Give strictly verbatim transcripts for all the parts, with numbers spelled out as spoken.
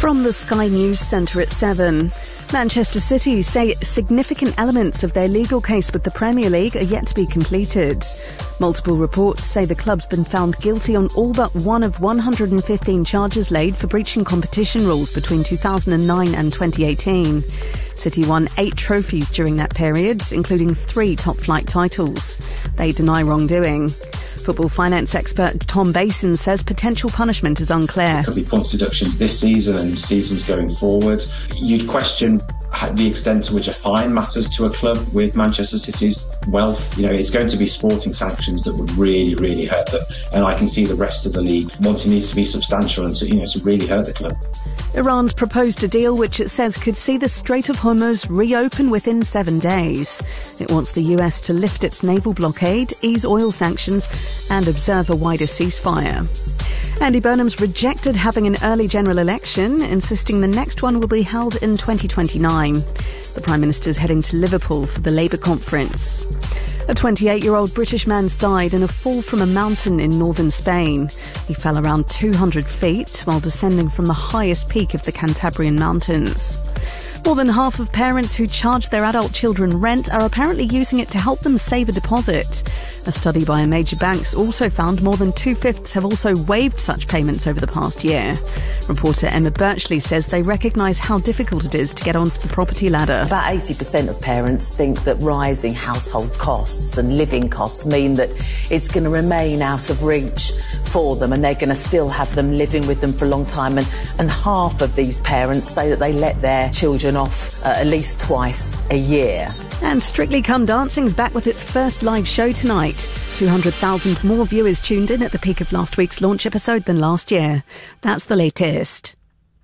From the Sky News Centre at seven. Manchester City say significant elements of their legal case with the Premier League are yet to be completed. Multiple reports say the club's been found guilty on all but one of one hundred fifteen charges laid for breaching competition rules between two thousand nine and twenty eighteen. City won eight trophies during that period, including three top-flight titles. They deny wrongdoing. Football finance expert Tom Basin says potential punishment is unclear. There could be points deductions this season and seasons going forward. You'd question the extent to which a fine matters to a club with Manchester City's wealth. You know, it's going to be sporting sanctions that would really, really hurt them. And I can see the rest of the league wanting these to be substantial and to, you know, to really hurt the club. Iran's proposed a deal which it says could see the Strait of Hormuz reopen within seven days. It wants the U S to lift its naval blockade, ease oil sanctions and observe a wider ceasefire. Andy Burnham's rejected having an early general election, insisting the next one will be held in twenty twenty-nine. The Prime Minister's heading to Liverpool for the Labour conference. A twenty-eight-year-old British man's died in a fall from a mountain in northern Spain. He fell around two hundred feet while descending from the highest peak of the Cantabrian Mountains. More than half of parents who charge their adult children rent are apparently using it to help them save a deposit. A study by a major banks also found more than two-fifths have also waived such payments over the past year. Reporter Emma Birchley says they recognise how difficult it is to get onto the property ladder. About eighty percent of parents think that rising household costs and living costs mean that it's going to remain out of reach for them and they're going to still have them living with them for a long time. And, and half of these parents say that they let their children off uh, at least twice a year. And Strictly Come Dancing's back with its first live show tonight. two hundred thousand more viewers tuned in at the peak of last week's launch episode than last year. That's the latest.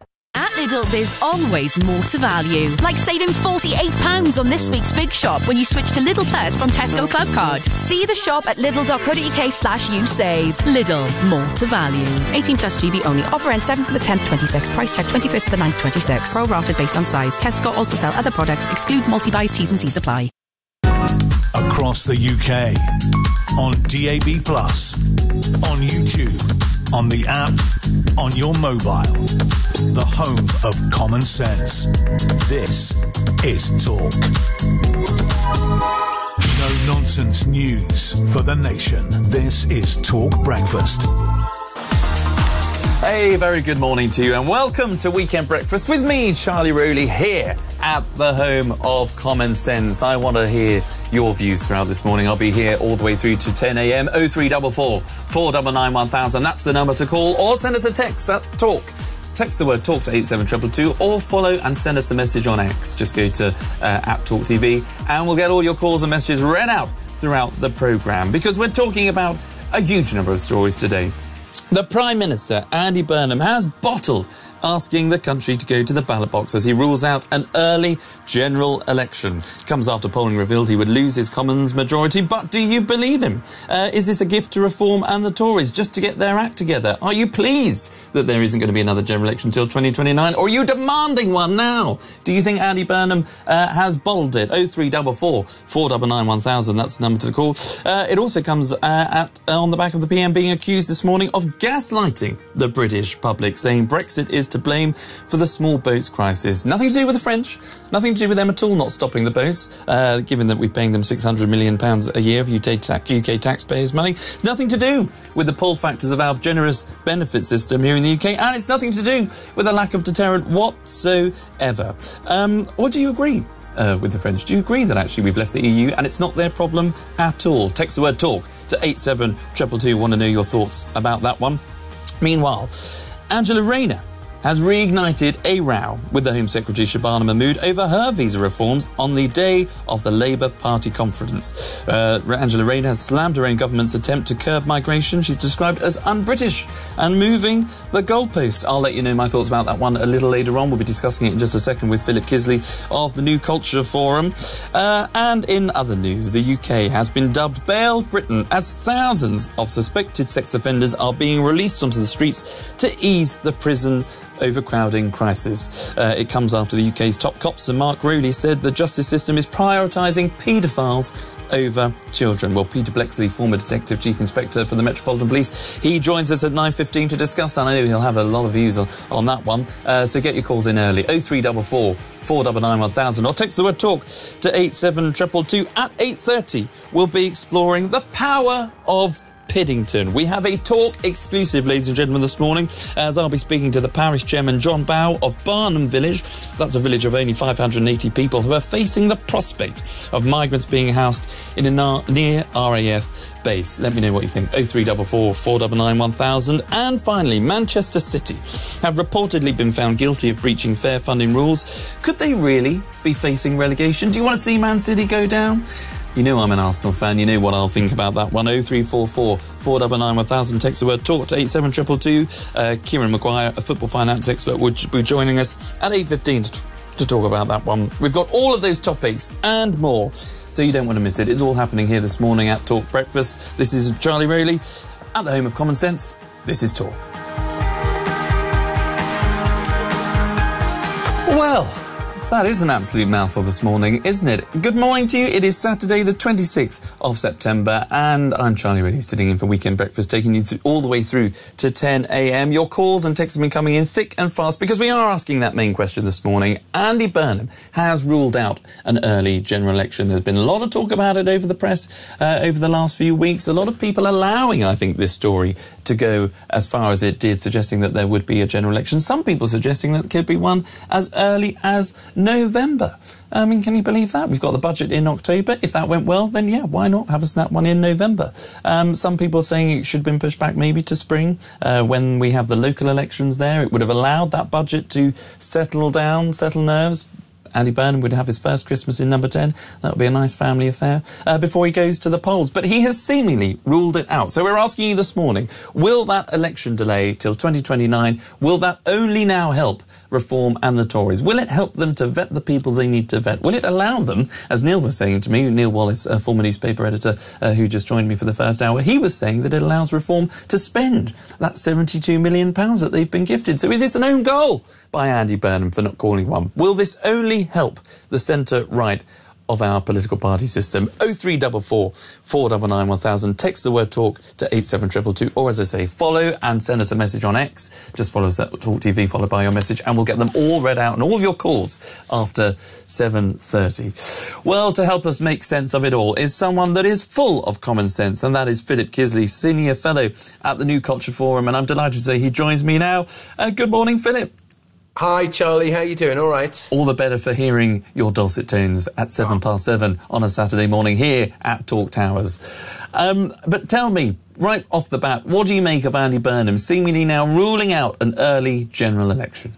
At Lidl, there's always more to value. Like saving forty-eight pounds on this week's Big Shop when you switch to Lidl Plus from Tesco Club Card. See the shop at lidl.co.uk slash you save. Lidl, more to value. eighteen plus G B only. Offer ends seventh to the tenth, twenty-six. Price check twenty-first to the ninth, twenty-six. Pro rated based on size. Tesco also sell other products. Excludes multi-buys. T's and C's apply. Across the U K. On D A B plus. On YouTube. On the app. On your mobile. The home of common sense. This is Talk. No nonsense news for the nation. This is Talk Breakfast. Hey, very good morning to you and welcome to Weekend Breakfast with me, Charlie Rowley, here at the home of common sense. I want to hear your views throughout this morning. I'll be here all the way through to ten a m. oh three four four, four nine nine, one thousand. That's the number to call, or send us a text at Talk. Text the word Talk to eight seven two two two or follow and send us a message on X. Just go to uh, at Talk T V and we'll get all your calls and messages read out throughout the programme, because we're talking about a huge number of stories today. The Prime Minister, Andy Burnham, has bottled asking the country to go to the ballot box as he rules out an early general election. Comes after polling revealed he would lose his Commons majority, but do you believe him? Uh, is this a gift to Reform and the Tories just to get their act together? Are you pleased that there isn't going to be another general election until twenty twenty-nine, or are you demanding one now? Do you think Andy Burnham uh, has bottled it? oh three four four, four nine nine, one thousand, that's the number to call. Uh, it also comes uh, at uh, on the back of the P M being accused this morning of gaslighting the British public, saying Brexit is to blame for the small boats crisis. Nothing to do with the French, nothing to do with them at all not stopping the boats, uh, given that we're paying them six hundred million pounds a year of U K, ta- U K taxpayers' money. It's nothing to do with the pull factors of our generous benefit system here in the U K, and it's nothing to do with a lack of deterrent whatsoever. Um, or do you agree uh, with the French? Do you agree that actually we've left the E U and it's not their problem at all? Text the word Talk to eight seven two two two. Want to know your thoughts about that one. Meanwhile, Angela Rayner has reignited a row with the Home Secretary Shabana Mahmood over her visa reforms on the day of the Labour Party conference. Uh, Angela Rayner has slammed her own government's attempt to curb migration. She's described as un-British and moving the goalpost. I'll let you know my thoughts about that one a little later on. We'll be discussing it in just a second with Philip Kisley of the New Culture Forum. Uh, and in other news, the U K has been dubbed Bail Britain as thousands of suspected sex offenders are being released onto the streets to ease the prison overcrowding crisis. Uh, it comes after the U K's top cops, and Mark Rowley said the justice system is prioritising paedophiles over children. Well, Peter Blexley, former Detective Chief Inspector for the Metropolitan Police, he joins us at nine fifteen to discuss, and I know he'll have a lot of views on, on that one. Uh, so get your calls in early. oh three four four, four nine nine, one thousand, or text the word talk to eight seven two two two. At eight thirty, we'll be exploring the power of Piddington. We have a talk exclusive, ladies and gentlemen, this morning, as I'll be speaking to the parish chairman, John Bow, of Barnham Village. That's a village of only five hundred eighty people who are facing the prospect of migrants being housed in a na- near R A F base. Let me know what you think. oh three four four, four nine nine, one thousand. And finally, Manchester City have reportedly been found guilty of breaching fair funding rules. Could they really be facing relegation? Do you want to see Man City go down? You know I'm an Arsenal fan. You know what I'll think about that one. oh three four four, four nine nine, one thousand. Text the word talk to eight seven two two two. Uh, Kieran Maguire, a football finance expert, would be joining us at eight fifteen to, to talk about that one. We've got all of those topics and more, so you don't want to miss it. It's all happening here this morning at Talk Breakfast. This is Charlie Rowley at the home of Common Sense. This is Talk. Well, that is an absolute mouthful this morning, isn't it? Good morning to you. It is Saturday, the twenty-sixth of September, and I'm Charlie Reddy, sitting in for Weekend Breakfast, taking you through, all the way through to ten a m. Your calls and texts have been coming in thick and fast, because we are asking that main question this morning. Andy Burnham has ruled out an early general election. There's been a lot of talk about it over the press uh, over the last few weeks. A lot of people allowing, I think, this story to go as far as it did, suggesting that there would be a general election. Some people suggesting that there could be one as early as November. I mean, can you believe that? We've got the budget in October. If that went well, then yeah, why not have a snap one in November? Um, some people are saying it should have been pushed back maybe to spring, uh, when we have the local elections there. It would have allowed that budget to settle down, settle nerves. Andy Burnham would have his first Christmas in number ten. That would be a nice family affair uh, before he goes to the polls. But he has seemingly ruled it out. So we're asking you this morning, will that election delay till twenty twenty-nine, will that only now help Reform and the Tories? Will it help them to vet the people they need to vet? Will it allow them, as Neil was saying to me, Neil Wallace, a former newspaper editor uh, who just joined me for the first hour, he was saying that it allows Reform to spend that seventy-two million pounds that they've been gifted. So is this an own goal by Andy Burnham for not calling one? Will this only help the centre-right of our political party system? oh three four four, four nine nine, one thousand. Text the word talk to eight seven two two two, or as I say, follow and send us a message on X. Just follow us at Talk T V, followed by your message, and we'll get them all read out and all of your calls after seven thirty. Well, to help us make sense of it all is someone that is full of common sense, and that is Philip Kisley, Senior Fellow at the New Culture Forum, and I'm delighted to say he joins me now. Uh, good morning, Philip. Hi, Charlie. How you doing? All right. All the better for hearing your dulcet tones at seven oh. past seven on a Saturday morning here at Talk Towers. Um, but tell me, right off the bat, what do you make of Andy Burnham seemingly now ruling out an early general election?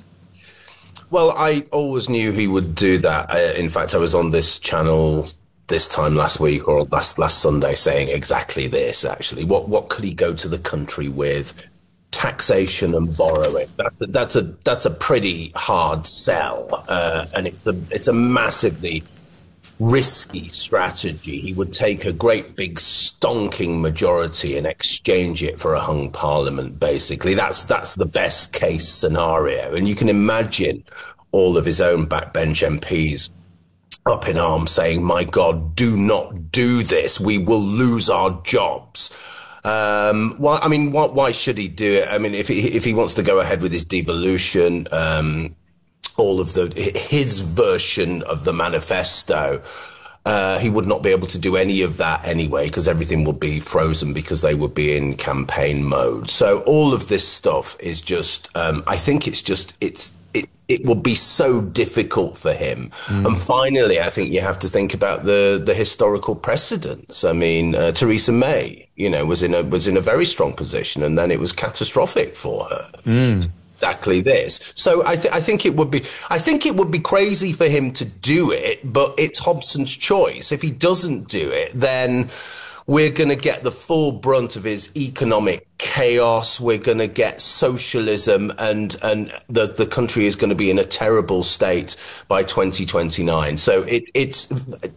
Well, I always knew he would do that. Uh, in fact, I was on this channel this time last week or last last Sunday saying exactly this, actually. What, what could he go to the country with? Taxation and borrowing. That, that's a that's a pretty hard sell, uh, and it's a it's a massively risky strategy. He would take a great big stonking majority and exchange it for a hung parliament. Basically, that's that's the best case scenario, and you can imagine all of his own backbench M Ps up in arms saying, "My God, do not do this. We will lose our jobs." Um, well, I mean, why, why should he do it? I mean, if he, if he wants to go ahead with his devolution, um, all of the, his version of the manifesto, uh, he would not be able to do any of that anyway, because everything would be frozen because they would be in campaign mode. So all of this stuff is just, um, I think it's just, it's, it, it will be so difficult for him. Mm. And finally, I think you have to think about the, the historical precedents. I mean, uh, Theresa May, you know, was in a, was in a very strong position, and then it was catastrophic for her. Mm. Exactly this. So I, th- I think it would be, I think it would be crazy for him to do it, but it's Hobson's choice. If he doesn't do it, then we're going to get the full brunt of his economic chaos. We're going to get socialism, and and the the country is going to be in a terrible state by twenty twenty-nine. So it it's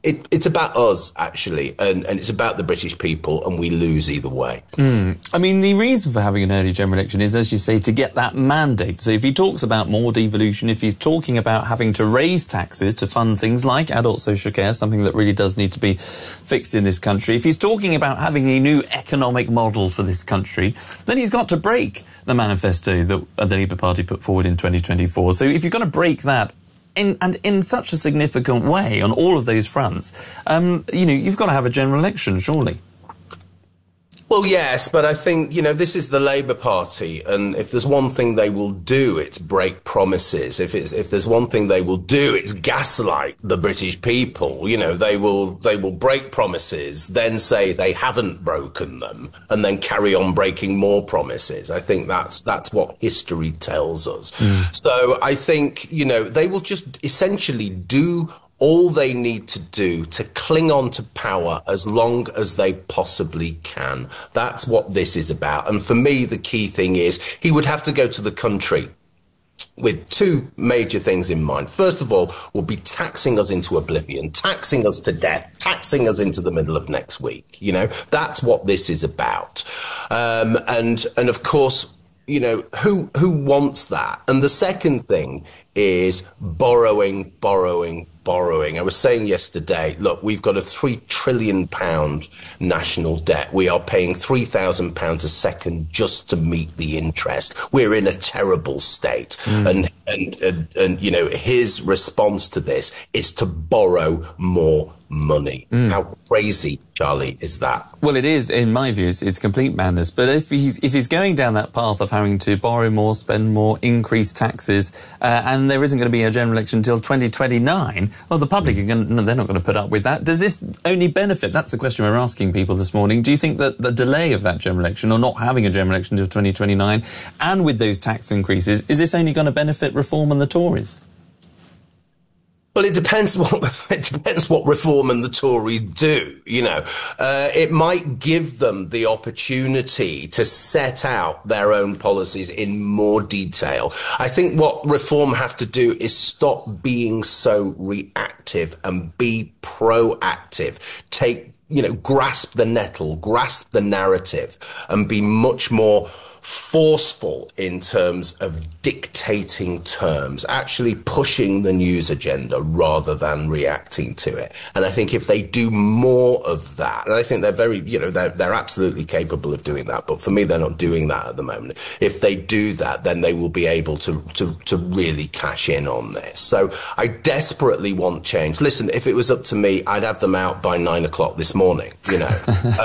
it, it's about us, actually, and, and it's about the British people, and we lose either way. Mm. I mean, the reason for having an early general election is, as you say, to get that mandate. So if he talks about more devolution, if he's talking about having to raise taxes to fund things like adult social care, something that really does need to be fixed in this country, if he's talking about having a new economic model for this country, then he's got to break the manifesto that the Labour Party put forward in twenty twenty-four. So if you're going to break that, In, and in such a significant way on all of those fronts, um, you know, you've got to have a general election, surely. Well, yes, but I think, you know, this is the Labour Party, and if there's one thing they will do, it's break promises. If it's, if there's one thing they will do, it's gaslight the British people. You know, they will they will break promises, then say they haven't broken them, and then carry on breaking more promises. I think that's that's what history tells us. Mm. So I think, you know, they will just essentially do all they need to do to cling on to power as long as they possibly can. That's what this is about. And for me, the key thing is he would have to go to the country with two major things in mind. First of all, will be taxing us into oblivion, taxing us to death, taxing us into the middle of next week. You know, that's what this is about. Um, and, and of course, you know, who who wants that? And the second thing is borrowing, borrowing, borrowing. I was saying yesterday, look, we've got a three trillion pound national debt. We are paying three thousand pounds a second just to meet the interest. We're in a terrible state. Mm. And, and, and, and, you know, his response to this is to borrow more money. Mm. How crazy, Charlie, is that? Well, it is, in my view, it's, it's complete madness. But if he's if he's going down that path of having to borrow more, spend more, increase taxes, uh, and there isn't going to be a general election until twenty twenty-nine, well, the public are going to, they're not going to put up with that. Does this only benefit? That's the question we're asking people this morning. Do you think that the delay of that general election, or not having a general election until twenty twenty-nine, and with those tax increases, is this only going to benefit Reform and the Tories? Well, it depends what it depends what Reform and the Tories do. You know, uh, it might give them the opportunity to set out their own policies in more detail. I think what Reform have to do is stop being so reactive and be proactive. Take, you know, grasp the nettle, grasp the narrative, and be much more forceful in terms of dictating terms, actually pushing the news agenda rather than reacting to it. And I think if they do more of that, and I think they're very, you know, they're, they're absolutely capable of doing that, but for me, they're not doing that at the moment. If they do that, then they will be able to, to, to really cash in on this. So I desperately want change. Listen, if it was up to me, I'd have them out by nine o'clock this morning, you know.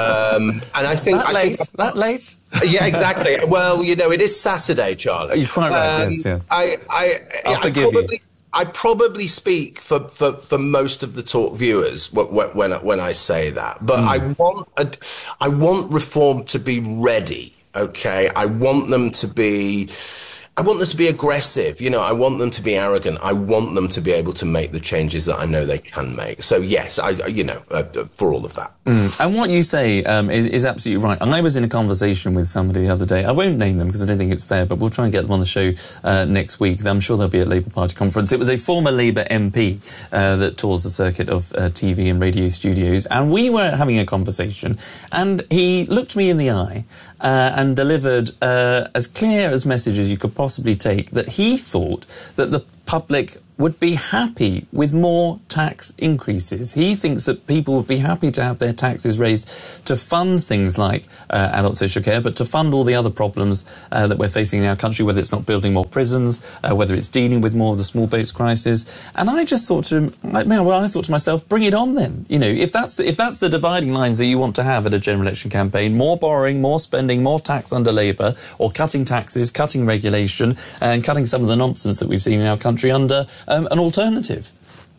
um, and I think... That I late? think, that late? Yeah, exactly. Well, you know, it is Saturday, Charlie. You're quite right, um, yes, yeah. I, I, I'll I forgive probably, you. I probably speak for, for, for most of the talk viewers when, when, when I say that. But mm. I want a, I want Reform to be ready, okay? I want them to be... I want them to be aggressive, you know, I want them to be arrogant. I want them to be able to make the changes that I know they can make. So, yes, I, you know, uh, for all of that. Mm. And what you say um, is, is absolutely right. I was in a conversation with somebody the other day. I won't name them because I don't think it's fair, but we'll try and get them on the show uh, next week. I'm sure they'll be at Labour Party conference. It was a former Labour M P uh, that tours the circuit of uh, T V and radio studios, and we were having a conversation, and he looked me in the eye uh, and delivered uh, as clear as message as you could possibly possibly take that he thought that the public would be happy with more tax increases. He thinks that people would be happy to have their taxes raised to fund things like uh, adult social care, but to fund all the other problems uh, that we're facing in our country, whether it's not building more prisons, uh, whether it's dealing with more of the small boats crisis. And I just thought to him, well, I thought to myself, bring it on then. You know, if that's the, if that's the dividing lines that you want to have at a general election campaign, more borrowing, more spending, more tax under Labour, or cutting taxes, cutting regulation, and cutting some of the nonsense that we've seen in our country under Um, an alternative.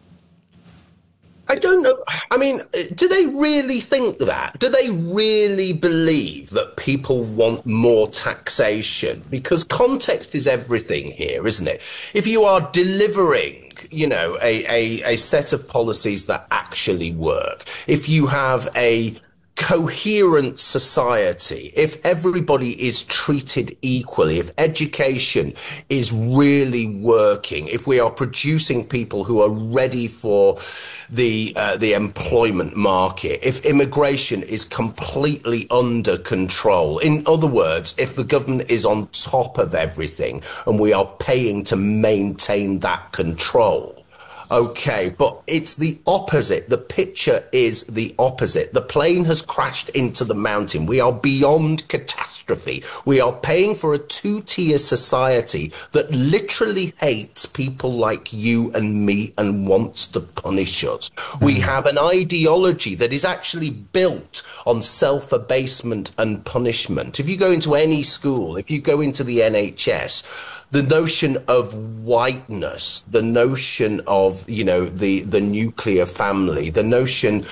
I don't know. I mean, do they really think that? Do they really believe that people want more taxation? Because context is everything here, isn't it? If you are delivering, you know, a, a, a set of policies that actually work, if you have a coherent society, if everybody is treated equally, if education is really working, if we are producing people who are ready for the uh, the employment market, if immigration is completely under control, in other words, if the government is on top of everything and we are paying to maintain that control. Okay, but it's the opposite. The picture is the opposite. The plane has crashed into the mountain. We are beyond catastrophe. We are paying for a two-tier society that literally hates people like you and me and wants to punish us. Mm. We have an ideology that is actually built on self-abasement and punishment. If you go into any school, if you go into the N H S, the notion of whiteness, the notion of, you know, the, the nuclear family, the notion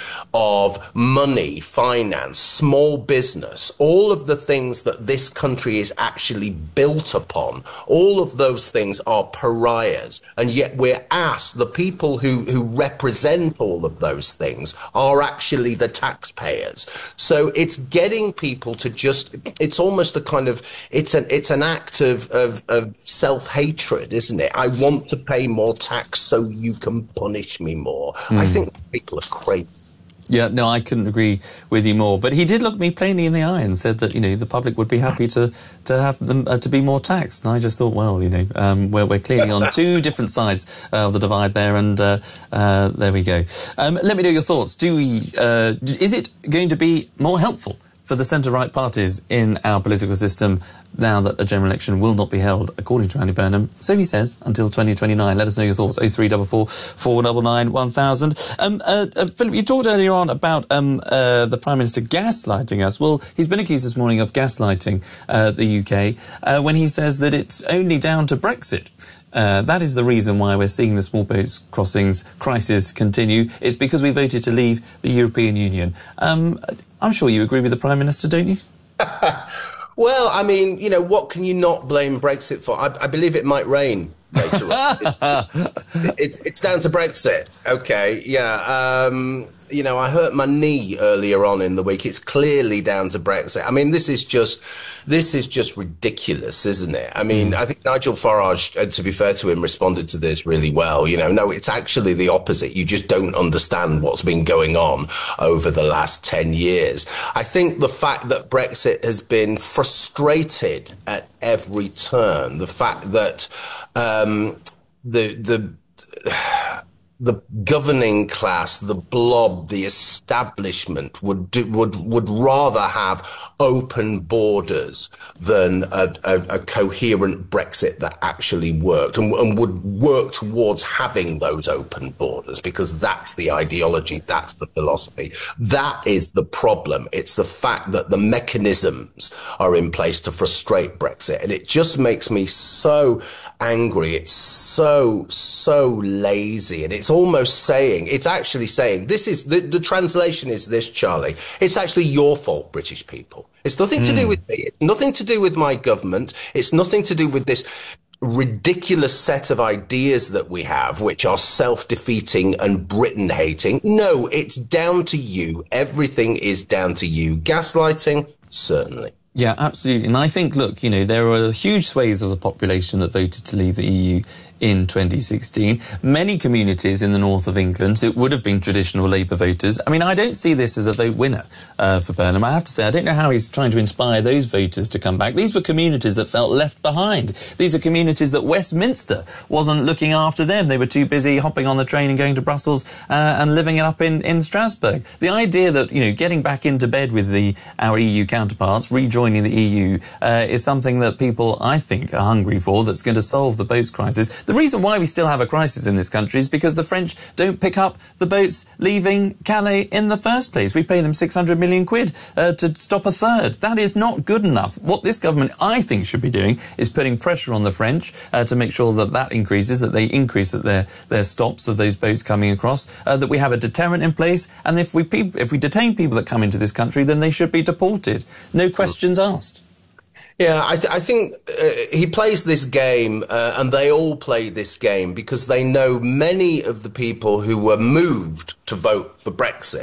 of money, finance, small business, all of the things that this country is actually built upon, all of those things are pariahs. And yet we're asked, the people who, who represent all of those things are actually the taxpayers. So it's getting people to just, it's almost a kind of, it's an, it's an act of, of, of self-hatred, isn't it? I want to pay more tax so you can punish me more. Mm. I think people are crazy. Yeah, no, I couldn't agree with you more. But he did look me plainly in the eye and said that, you know, the public would be happy to to have them uh, to be more taxed. And I just thought, well, you know, um, we're, we're clearly on two different sides uh, of the divide there, and uh, uh, there we go. Um, let me know your thoughts. Do we? Uh, is it going to be more helpful for the centre-right parties in our political system now that a general election will not be held, according to Andy Burnham, so he says, until twenty twenty-nine? Let us know your thoughts. oh three four four, four nine nine, one thousand. Um, uh, uh, Philip, you talked earlier on about um, uh, the Prime Minister gaslighting us. Well, he's been accused this morning of gaslighting uh, the U K uh, when he says that it's only down to Brexit. Uh, that is the reason why we're seeing the small boats crossings crisis continue. It's because we voted to leave the European Union. Um, I'm sure you agree with the Prime Minister, don't you? Well, I mean, you know, what can you not blame Brexit for? I, I believe it might rain later on. it, it, it's down to Brexit. Okay, yeah. Um, you know, I hurt my knee earlier on in the week. It's clearly down to Brexit. I mean, this is just, this is just ridiculous, isn't it? I mean, mm. I think Nigel Farage, to be fair to him, responded to this really well. You know, no, it's actually the opposite. You just don't understand what's been going on over the last ten years. I think the fact that Brexit has been frustrated at every turn, the fact that um, the the the governing class, the blob, the establishment would do, would would rather have open borders than a, a, a coherent Brexit that actually worked, and, and would work towards having those open borders, because that's the ideology, that's the philosophy. That is the problem. It's the fact that the mechanisms are in place to frustrate Brexit, and it just makes me so angry. It's so, so lazy, and it's It's almost saying, it's actually saying, this is, the, the translation is this, Charlie. It's actually your fault, British people. It's nothing mm. to do with me. It's nothing to do with my government. It's nothing to do with this ridiculous set of ideas that we have, which are self-defeating and Britain-hating. No, it's down to you. Everything is down to you. Gaslighting? Certainly. Yeah, absolutely. And I think, look, you know, there are huge swathes of the population that voted to leave the E U in twenty sixteen. Many communities in the north of England, it would have been traditional Labour voters. I mean, I don't see this as a vote winner uh, for Burnham. I have to say, I don't know how he's trying to inspire those voters to come back. These were communities that felt left behind. These are communities that Westminster wasn't looking after them. They were too busy hopping on the train and going to Brussels uh, and living it up in, in Strasbourg. The idea that, you know, getting back into bed with the our E U counterparts, rejoining the E U, uh, is something that people, I think, are hungry for, that's going to solve the boats crisis. The reason why we still have a crisis in this country is because the French don't pick up the boats leaving Calais in the first place. We pay them six hundred million quid uh, to stop a third. That is not good enough. What this government, I think, should be doing is putting pressure on the French uh, to make sure that that increases, that they increase their, their stops of those boats coming across, uh, that we have a deterrent in place, and if we, if we detain people that come into this country, then they should be deported. No questions asked. Yeah, I, th I think uh, he plays this game, uh, and they all play this game because they know many of the people who were moved to vote for Brexit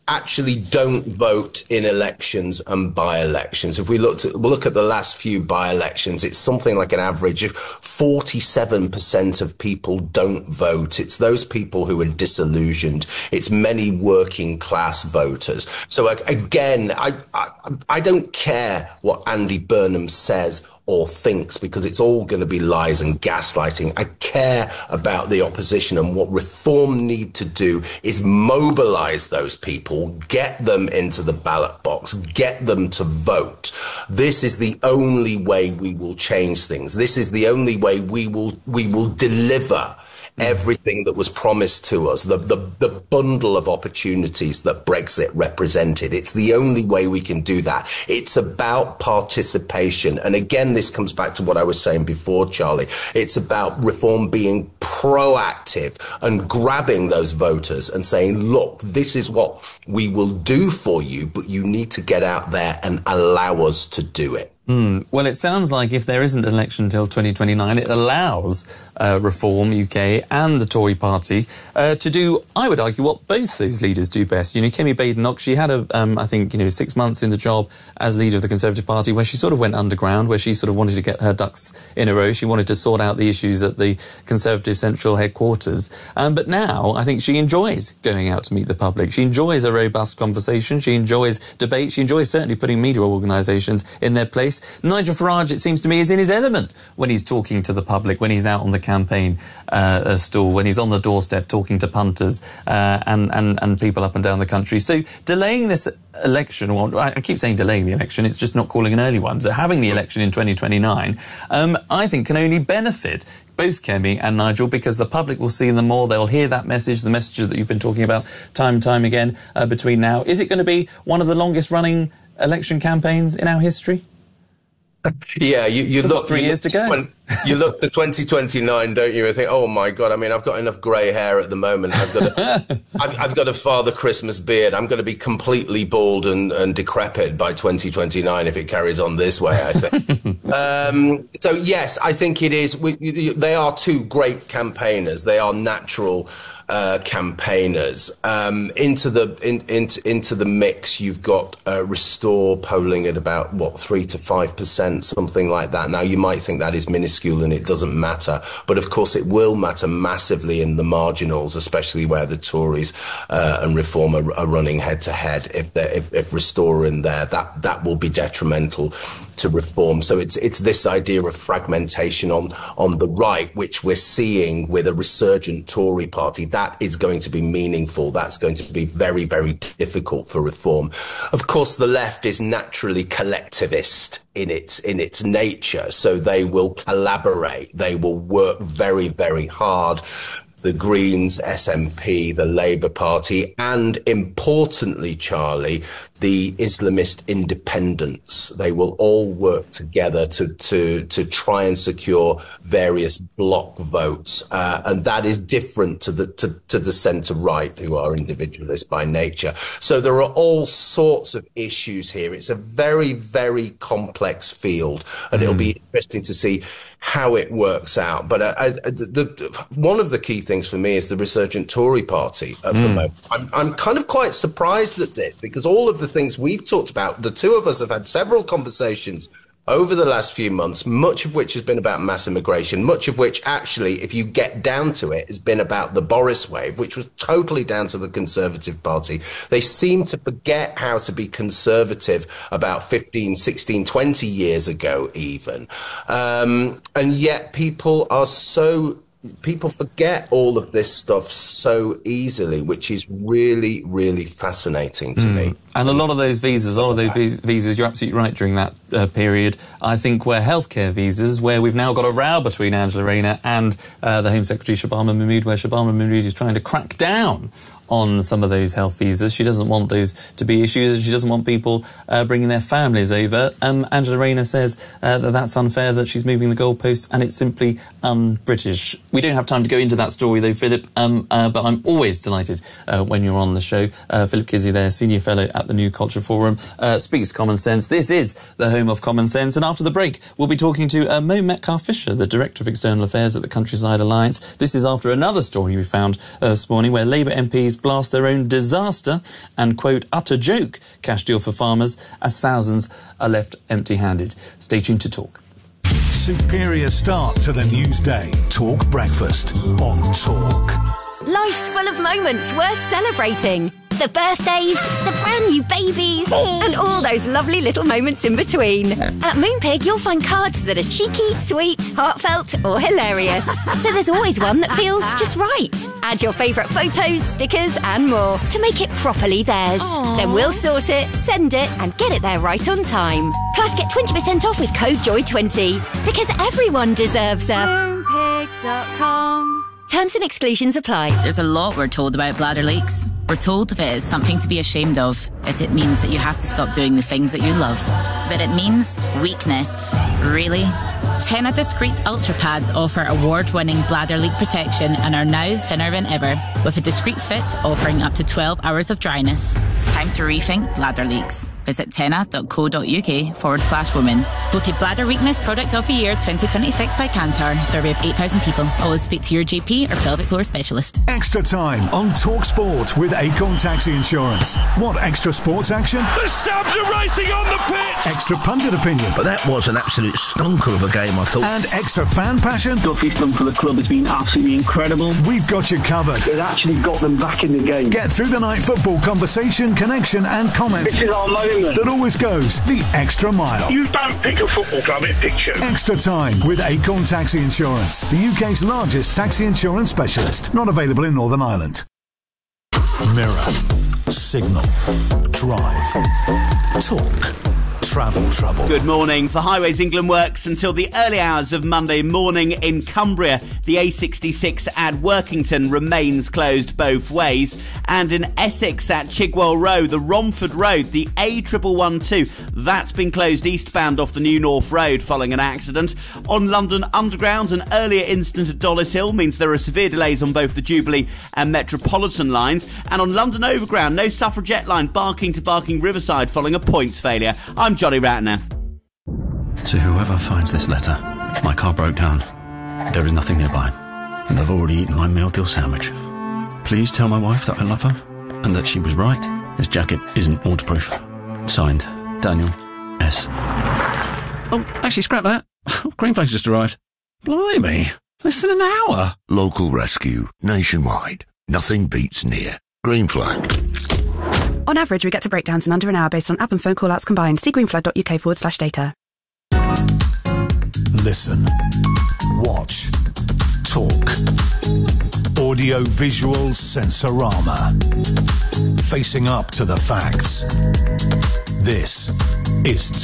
actually don't vote in elections and by-elections. If we look at, we'll look at the last few by-elections, it's something like an average of forty-seven percent of people don't vote. It's those people who are disillusioned. It's many working class voters. So again, I, I, I don't care what Andy Burnham says or thinks, because it's all going to be lies and gaslighting. I care about the opposition, and what Reform need to do is mobilise those people, get them into the ballot box, get them to vote. This is the only way we will change things. This is the only way we will we will deliver everything that was promised to us, the, the, the bundle of opportunities that Brexit represented. It's the only way we can do that. It's about participation. And again, this comes back to what I was saying before, Charlie. It's about Reform being proactive and grabbing those voters and saying, look, this is what we will do for you, but you need to get out there and allow us to do it. Mm. Well, it sounds like if there isn't an election until twenty twenty-nine, it allows uh, Reform U K and the Tory party uh, to do, I would argue, what both those leaders do best. You know, Kemi Badenoch, she had, a, um, I think, you know, six months in the job as leader of the Conservative Party, where she sort of went underground, where she sort of wanted to get her ducks in a row. She wanted to sort out the issues at the Conservative central headquarters. Um, but now I think she enjoys going out to meet the public. She enjoys a robust conversation. She enjoys debate. She enjoys certainly putting media organisations in their place. Nigel Farage, it seems to me, is in his element when he's talking to the public, when he's out on the campaign uh, stall, when he's on the doorstep talking to punters uh, and, and, and people up and down the country. So delaying this election, or I keep saying delaying the election, it's just not calling an early one. So having the election in twenty twenty-nine, um, I think can only benefit both Kemi and Nigel, because the public will see them more. They'll hear that message, the messages that you've been talking about time and time again uh, between now. Is it going to be one of the longest running election campaigns in our history? Yeah, you, you look three you years look, to go. When, you look to twenty twenty-nine, don't you? And think, oh my God! I mean, I've got enough grey hair at the moment. I've got a, I've, I've got a Father Christmas beard. I'm going to be completely bald and, and decrepit by twenty twenty-nine if it carries on this way, I think. um, so yes, I think it is. We, you, they are two great campaigners. They are natural Uh, campaigners. Um, into the in, into into the mix, you've got uh, Restore polling at about what three to five percent, something like that. Now you might think that is minuscule and it doesn't matter, but of course it will matter massively in the marginals, especially where the Tories uh, and Reform are, are running head to head. If if, if Restore are in there, that that will be detrimental to Reform. So it's it's this idea of fragmentation on on the right, which we're seeing with a resurgent Tory party. That is going to be meaningful. That's going to be very, very difficult for Reform. Of course, the left is naturally collectivist in its in its nature, so they will collaborate. They will work very, very hard. The Greens, S N P, the Labour Party, and importantly, Charlie, the Islamist independents. They will all work together to to to try and secure various bloc votes, uh, and that is different to the to, to the centre right, who are individualist by nature. So there are all sorts of issues here. It's a very, very complex field, and mm. it'll be interesting to see how it works out. But uh, I, the, the, one of the key things for me is the resurgent Tory party at mm. the moment. I'm, I'm kind of quite surprised at this, because all of the things we've talked about, the two of us have had several conversations over the last few months, much of which has been about mass immigration, much of which actually, if you get down to it, has been about the Boris wave, which was totally down to the Conservative Party. They seem to forget how to be conservative about fifteen, sixteen, twenty years ago even. Um, and yet people are so... People forget all of this stuff so easily, which is really, really fascinating to mm. me. And a lot of those visas, a lot of those visas, you're absolutely right, during that uh, period, I think were healthcare visas, where we've now got a row between Angela Rayner and uh, the Home Secretary Shabana Mahmood, where Shabana Mahmood is trying to crack down on some of those health visas. She doesn't want those to be issues. She doesn't want people uh, bringing their families over. Um, Angela Rayner says uh, that that's unfair, that she's moving the goalposts, and it's simply un-British. We don't have time to go into that story, though, Philip, um, uh, but I'm always delighted uh, when you're on the show. Uh, Philip Kizzy there, Senior Fellow at the New Culture Forum, uh, speaks common sense. This is the home of common sense, and after the break, we'll be talking to uh, Mo Metcalfe-Fisher, the Director of External Affairs at the Countryside Alliance. This is after another story we found uh, this morning, where Labour M Ps blast their own disaster and, quote, utter joke cash deal for farmers as thousands are left empty-handed. Stay tuned to Talk. Superior start to the news day. Talk Breakfast on Talk. Life's full of moments worth celebrating. The birthdays, the brand new babies, and all those lovely little moments in between. At Moonpig, you'll find cards that are cheeky, sweet, heartfelt, or hilarious. So there's always one that feels just right. Add your favourite photos, stickers, and more to make it properly theirs. Aww. Then we'll sort it, send it, and get it there right on time. Plus, get twenty percent off with code joy twenty. Because everyone deserves a moonpig dot com. Terms and exclusions apply. There's a lot we're told about bladder leaks. We're told if it is something to be ashamed of, it, it means that you have to stop doing the things that you love. But it means weakness. Really? Tena Discreet Ultra Pads offer award-winning bladder leak protection and are now thinner than ever, with a discreet fit offering up to twelve hours of dryness. It's time to rethink bladder leaks. Visit tena.co.uk forward slash women. Voted Bladder Weakness Product of the Year twenty twenty-six by Kantar. Survey of eight thousand people. Always speak to your G P or pelvic floor specialist. Extra time on Talk Sport with Acorn Taxi Insurance. Want extra sports action? The Sabs are racing on the pitch! Extra pundit opinion. But that was an absolute stonker of a game, I thought. And extra fan passion? Duffy's done for the club has been absolutely incredible. We've got you covered. It actually got them back in the game. Get through the night football conversation, connection and comment. This is our moment. That always goes the extra mile. You don't pick a football club, it picks you. Extra time with Acorn Taxi Insurance, the U K's largest taxi insurance specialist. Not available in Northern Ireland. Mirror, Signal, Drive, Talk. Travel trouble. Good morning. For Highways England works until the early hours of Monday morning in Cumbria. The A sixty-six at Workington remains closed both ways. And in Essex at Chigwell Road, the Romford Road, the A one one two, that's been closed eastbound off the New North Road following an accident. On London Underground, an earlier incident at Dollis Hill means there are severe delays on both the Jubilee and Metropolitan lines. And on London Overground, no Suffragette line Barking to Barking Riverside following a points failure. I'm Johnny Ratner. To whoever finds this letter, my car broke down. There is nothing nearby, and I've already eaten my meal deal sandwich. Please tell my wife that I love her, and that she was right. This jacket isn't waterproof. Signed, Daniel S. Oh, actually, scrap that. Green Flag's just arrived. Blimey, less than an hour. Local rescue, nationwide. Nothing beats near. Green Flag. On average, we get to breakdowns in under an hour based on app and phone call-outs combined. See greenflag.uk forward slash data. Listen. Watch. Talk. Audio-visual sensorama. Facing up to the facts. This is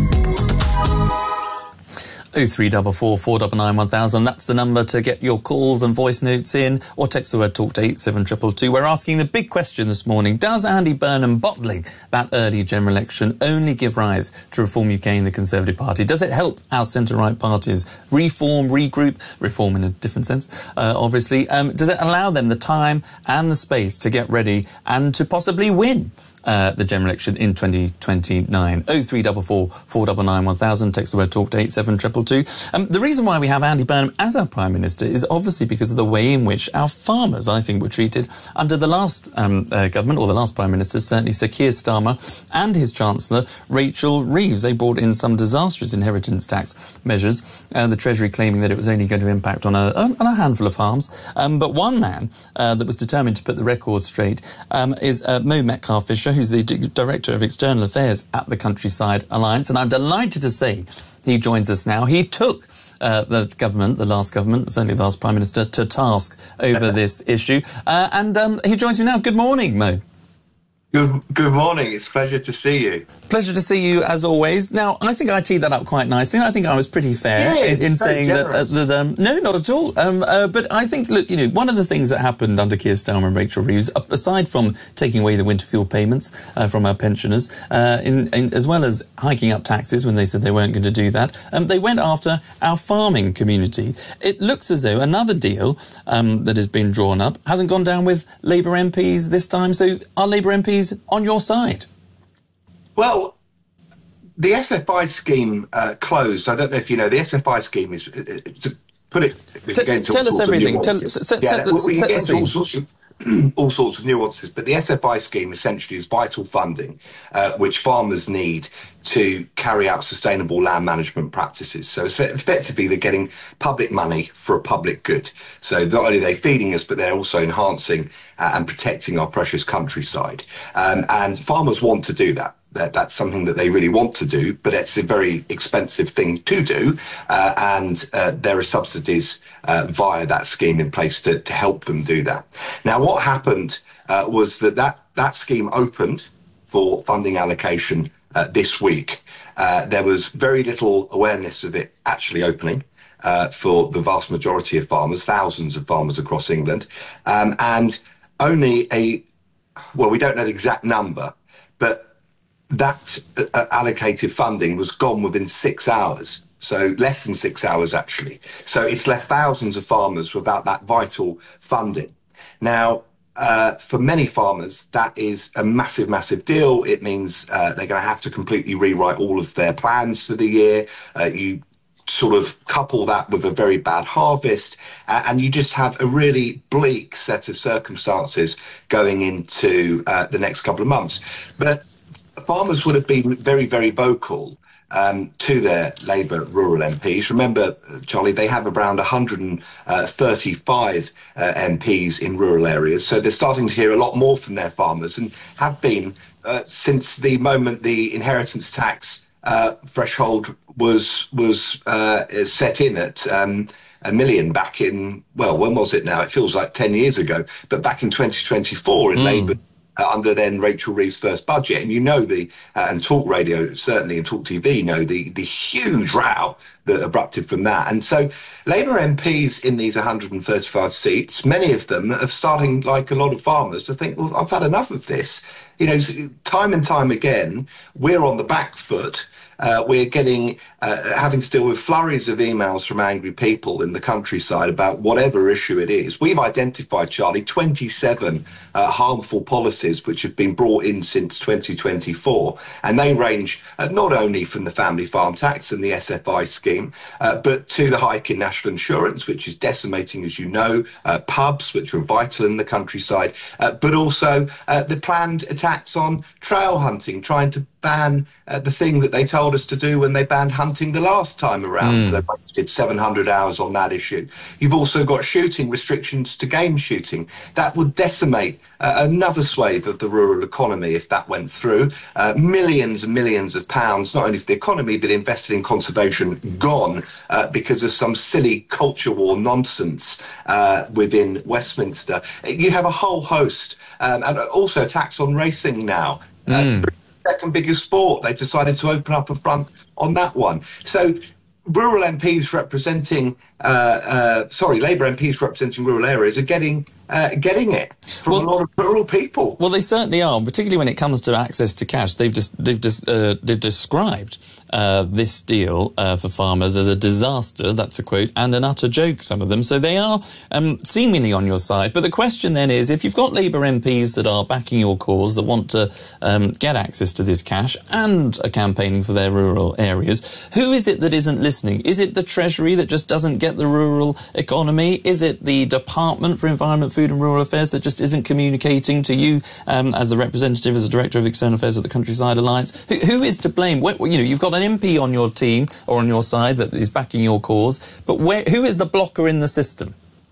Talk. oh three four four, four nine nine, one thousand. That's the number to get your calls and voice notes in, or text the word talk to eight seven two two two. We're asking the big question this morning. Does Andy Burnham bottling that early general election only give rise to Reform U K and the Conservative Party? Does it help our centre-right parties reform, regroup, reform in a different sense, uh, obviously? Um, does it allow them the time and the space to get ready and to possibly win Uh, the general election in twenty twenty-nine? oh three four four, four nine nine, one thousand. Text the word talk to eight seven two two two. Um, the reason why we have Andy Burnham as our Prime Minister is obviously because of the way in which our farmers, I think, were treated under the last um, uh, government, or the last Prime Minister, certainly Sir Keir Starmer and his Chancellor, Rachel Reeves. They brought in some disastrous inheritance tax measures, uh, the Treasury claiming that it was only going to impact on a, on a handful of farms. Um, but one man uh, that was determined to put the record straight um, is uh, Mo Metcalfe-Fisher, who's the D- Director of External Affairs at the Countryside Alliance, and I'm delighted to say he joins us now. He took uh, the government, the last government, certainly the last Prime Minister, to task over this issue, uh, and um, he joins me now. Good morning, Mo. Good, good morning. It's a pleasure to see you. Pleasure to see you, as always. Now, I think I teed that up quite nicely, and I think I was pretty fair yeah, in, in saying generous. that... Uh, that um, no, not at all. Um, uh, but I think, look, you know, one of the things that happened under Keir Starmer and Rachel Reeves, aside from taking away the winter fuel payments uh, from our pensioners, uh, in, in, as well as hiking up taxes when they said they weren't going to do that, um, they went after our farming community. It looks as though another deal um, that has been drawn up hasn't gone down with Labour M Ps this time, so are Labour M Ps on your side? Well, the S F I scheme uh, closed. I don't know if you know, the S F I scheme is, uh, to put it, we T- can get into tell all us sorts everything. of Tell, nuances. set, yeah, set, we, we set can get the into all scene. sorts of, all sorts of nuances. But the S F I scheme essentially is vital funding, uh, which farmers need to carry out sustainable land management practices. So effectively, they're getting public money for a public good. So not only are they feeding us, but they're also enhancing uh, and protecting our precious countryside. Um, and farmers want to do that. That, that's something that they really want to do, but it's a very expensive thing to do. Uh, and uh, there are subsidies uh, via that scheme in place to, to help them do that. Now, what happened uh, was that, that that scheme opened for funding allocation uh, this week. Uh, there was very little awareness of it actually opening uh, for the vast majority of farmers, thousands of farmers across England. Um, and only a, well, we don't know the exact number, but that uh, allocated funding was gone within six hours. So less than six hours, actually. So it's left thousands of farmers without that vital funding. Now, uh, for many farmers, that is a massive, massive deal. It means uh, they're going to have to completely rewrite all of their plans for the year. Uh, you sort of couple that with a very bad harvest, uh, and you just have a really bleak set of circumstances going into uh, the next couple of months. But farmers would have been very, very vocal um, to their Labour rural M Ps. Remember, Charlie, they have around one hundred thirty-five uh, M Ps in rural areas, so they're starting to hear a lot more from their farmers, and have been uh, since the moment the inheritance tax uh, threshold was was uh, set in at um, a million back in, well, when was it now? It feels like ten years ago, but back in twenty twenty-four in mm. Labour. Uh, under then Rachel Reeves' first budget. And you know the, uh, and Talk Radio certainly and Talk T V know the, the huge row that erupted from that. And so Labour M Ps in these one hundred thirty-five seats, many of them are starting, like a lot of farmers, to think, well, I've had enough of this. You know, time and time again, we're on the back foot. Uh, we're getting, uh, having to deal with flurries of emails from angry people in the countryside about whatever issue it is. We've identified, Charlie, twenty-seven uh, harmful policies which have been brought in since twenty twenty-four. And they range uh, not only from the family farm tax and the S F I scheme, uh, but to the hike in national insurance, which is decimating, as you know, uh, pubs, which are vital in the countryside, uh, but also uh, the planned attacks on trail hunting, trying to ban uh, the thing that they told us to do when they banned hunting the last time around. Mm. They wasted seven hundred hours on that issue. You've also got shooting restrictions to game shooting. That would decimate uh, another swathe of the rural economy if that went through. Uh, millions and millions of pounds, not only for the economy, but invested in conservation, gone uh, because of some silly culture war nonsense uh, within Westminster. You have a whole host, um, and also a tax on racing now. Mm. Uh, second biggest sport. They decided to open up a front on that one. So rural M Ps representing, uh, uh, sorry, Labour M Ps representing rural areas are getting uh, getting it from well, a lot of rural people. Well, they certainly are, particularly when it comes to access to cash. They've just they've just uh, they've described uh, this deal uh, for farmers as a disaster. That's a quote, and an utter joke. Some of them, so they are um, seemingly on your side. But the question then is, if you've got Labour M Ps that are backing your cause, that want to um, get access to this cash and are campaigning for their rural areas, who is it that isn't listening? Is it the Treasury that just doesn't get the rural economy? Is it the Department for Environment, Food and Rural Affairs that just isn't communicating to you um, as the representative, as the Director of External Affairs of the Countryside Alliance? Who, who is to blame? Where, you know, you've got an M P on your team or on your side that is backing your cause, but where, who is the blocker in the system?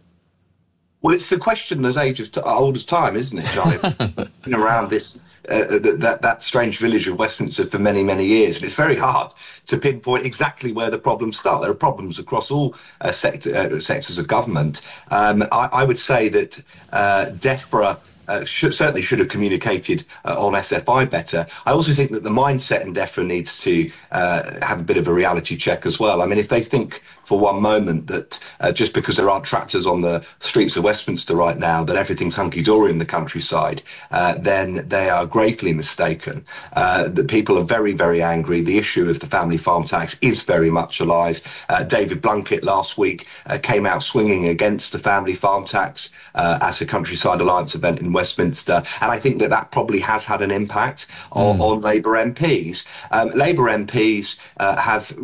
Well, it's the question as age of t- old as time, isn't it, Charlie? Been around this uh, that that strange village of Westminster for many, many years, and it's very hard to pinpoint exactly where the problems start. There are problems across all uh, sector, uh, sectors of government. Um, I, I would say that uh, DEFRA Uh, should, certainly should have communicated uh, on S F I better. I also think that the mindset in DEFRA needs to uh, have a bit of a reality check as well. I mean, if they think for one moment that uh, just because there aren't tractors on the streets of Westminster right now, that everything's hunky-dory in the countryside, uh, then they are gravely mistaken. Uh, the people are very, very angry. The issue of the family farm tax is very much alive. Uh, David Blunkett last week uh, came out swinging against the family farm tax uh, at a Countryside Alliance event in Westminster, and I think that that probably has had an impact on, mm. on Labour M Ps. Um, Labour M Ps uh, have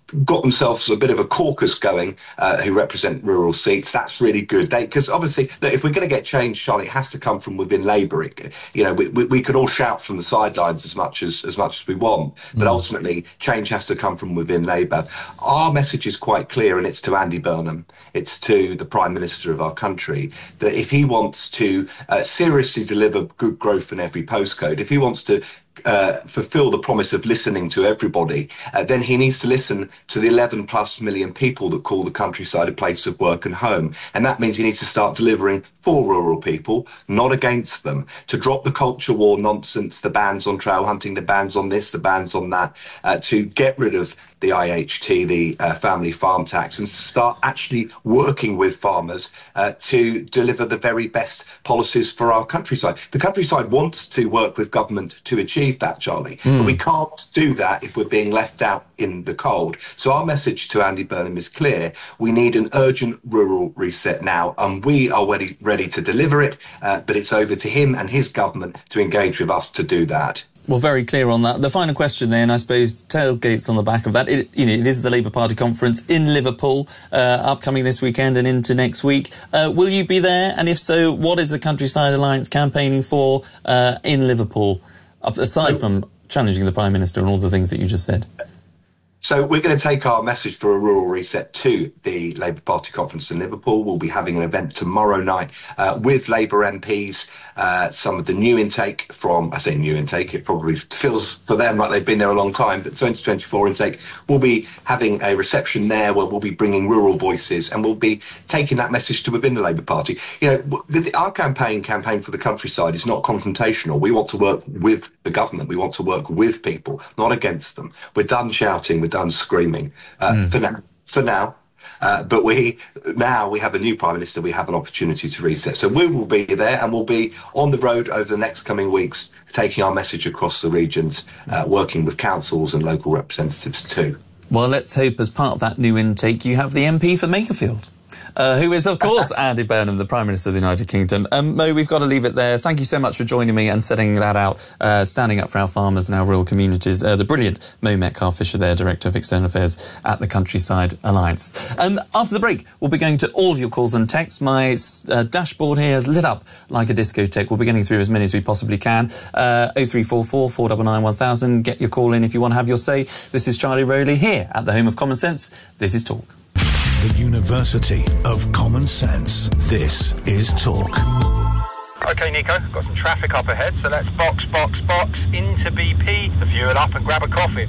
got themselves a bit of a caucus going uh, who represent rural seats. That's really good. Because obviously, look, if we're going to get change, Charlie, it has to come from within Labour. It, you know, we, we, we could all shout from the sidelines as much as as much as we want, but mm. ultimately, change has to come from within Labour. Our message is quite clear, and it's to Andy Burnham, it's to the Prime Minister of our country, that if he wants to uh, seriously deliver good growth in every postcode, if he wants to Uh, fulfill the promise of listening to everybody, uh, then he needs to listen to the eleven plus million people that call the countryside a place of work and home. And that means he needs to start delivering for rural people, not against them, to drop the culture war nonsense, the bans on trail hunting, the bans on this, the bans on that, uh, to get rid of the I H T, the uh, family farm tax, and start actually working with farmers uh, to deliver the very best policies for our countryside. The countryside wants to work with government to achieve that, Charlie, mm. but we can't do that if we're being left out in the cold. So our message to Andy Burnham is clear. We need an urgent rural reset now, and we are ready, ready to deliver it, uh, but it's over to him and his government to engage with us to do that. Well, very clear on that. The final question then, I suppose, tailgates on the back of that. It, you know, it is the Labour Party conference in Liverpool, uh, upcoming this weekend and into next week. Uh, will you be there? And if so, what is the Countryside Alliance campaigning for uh, in Liverpool, aside from challenging the Prime Minister and all the things that you just said? So we're going to take our message for a rural reset to the Labour Party conference in Liverpool. We'll be having an event tomorrow night uh, with Labour M Ps, uh, some of the new intake from, I say new intake, it probably feels for them like they've been there a long time, but twenty twenty-four intake. We'll be having a reception there where we'll be bringing rural voices, and we'll be taking that message to within the Labour Party. You know, our campaign, Campaign for the Countryside, is not confrontational. We want to work with the government. We want to work with people, not against them. We're done shouting. We're done screaming uh, mm. for now. For now. Uh, but we now we have a new Prime Minister, we have an opportunity to reset. So we will be there, and we'll be on the road over the next coming weeks, taking our message across the regions, uh, working with councils and local representatives too. Well, let's hope as part of that new intake you have the M P for Makerfield. Uh, who is, of course, Andy Burnham, the Prime Minister of the United Kingdom. Um, Mo, we've got to leave it there. Thank you so much for joining me and setting that out, uh, standing up for our farmers and our rural communities. Uh, the brilliant Mo Metcalfe-Fisher there, Director of External Affairs at the Countryside Alliance. Um, after the break, we'll be going to all of your calls and texts. My uh, dashboard here is lit up like a discotheque. We'll be getting through as many as we possibly can. Uh, oh three four four, four nine nine, one thousand. Get your call in if you want to have your say. This is Charlie Rowley here at the home of Common Sense. This is Talk. The University of Common Sense. This is Talk. OK, Nico, got some traffic up ahead, so let's box, box, box into B P to fuel up and grab a coffee.